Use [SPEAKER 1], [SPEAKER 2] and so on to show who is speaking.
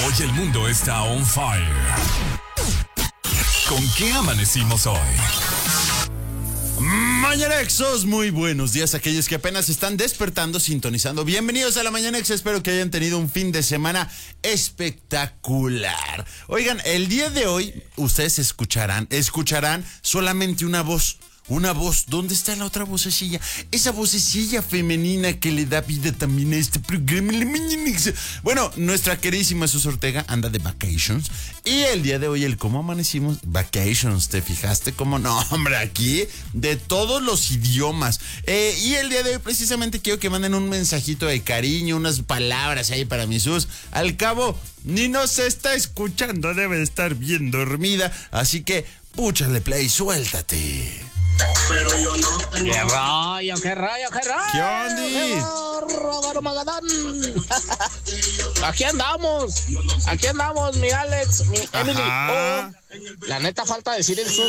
[SPEAKER 1] Hoy el mundo está on fire. ¿Con qué amanecimos hoy?
[SPEAKER 2] Mañanexos, muy buenos días a aquellos que apenas están despertando, sintonizando. Bienvenidos a la Mañanexa, espero que hayan tenido un fin de semana espectacular. Oigan, el día de hoy ustedes escucharán solamente una voz. Una voz, ¿dónde está la otra vocecilla? Esa vocecilla femenina que le da vida también a este programa. Bueno, nuestra queridísima Sus Ortega anda de vacations. Y el día de hoy, el cómo amanecimos, vacations, ¿te fijaste? ¿Cómo no? Hombre, aquí de todos los idiomas. Y el día de hoy precisamente quiero que manden un mensajito de cariño, unas palabras ahí para mi Sus. Al cabo, ni nos está escuchando, debe de estar bien dormida. Así que, púchale play, suéltate.
[SPEAKER 3] Pero yo no tengo...
[SPEAKER 4] ¡Qué rollo!
[SPEAKER 2] ¿Qué onda?
[SPEAKER 4] ¡Róbaro Magadán! Aquí andamos, mi Alex, mi Emily. Oh, la neta falta decir el Sus